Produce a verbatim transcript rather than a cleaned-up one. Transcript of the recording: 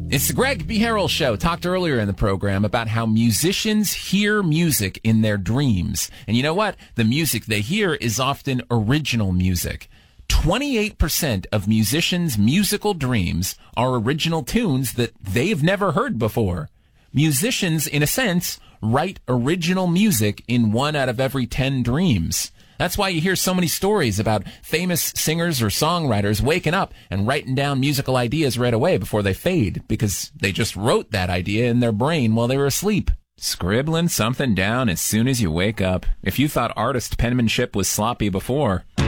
It's the Greg B. Harrell Show. Talked earlier in the program about how musicians hear music in their dreams. And you know what? The music they hear is often original music. twenty-eight percent of musicians' musical dreams are original tunes that they've never heard before. Musicians, in a sense, write original music in one out of every ten dreams. That's why you hear so many stories about famous singers or songwriters waking up and writing down musical ideas right away before they fade, because they just wrote that idea in their brain while they were asleep. Scribbling something down as soon as you wake up. If you thought artist penmanship was sloppy before,